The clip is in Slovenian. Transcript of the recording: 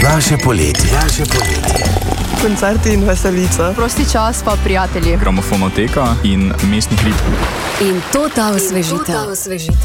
Naše poletje. Koncerti in veselica. Prosti čas pa prijatelji. Gramofonoteka in mestni hrib. In to ta osvežitev.